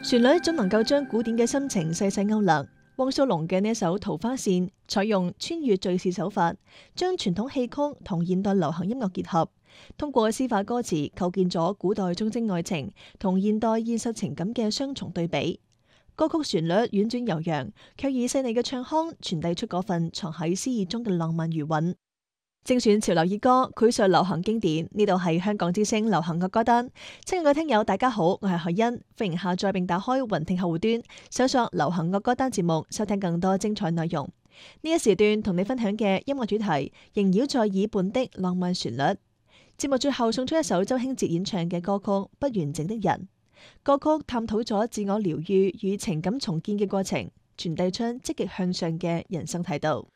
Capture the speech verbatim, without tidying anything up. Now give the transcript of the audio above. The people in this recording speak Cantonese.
旋律總能夠將古典嘅心情細細勾勒。汪蘇泷嘅呢一首《桃花扇》採用穿越敘事手法，將傳統戲曲同現代流行音樂結合，通過詩化歌詞構建咗古代忠貞愛情同現代現實情感嘅雙重對比。歌曲旋律婉轉悠揚，卻以細膩嘅唱腔傳遞出嗰份藏喺詩意中嘅浪漫餘韻。精選潮流熱歌，繪述流行經典。呢度係香港之聲流行樂歌單。親愛嘅聽友，大家好，我係海欣，歡迎下載並打開雲聽客戶端，搜索流行樂歌單節目，收聽更多精彩內容。呢一時段同你分享嘅音樂主題，縈繞在耳畔的浪漫旋律。節目最後送出一首周興哲演唱嘅歌曲《不完整的人》。歌曲探討咗自我療愈與情感重建嘅過程，傳遞出積極向上嘅人生態度。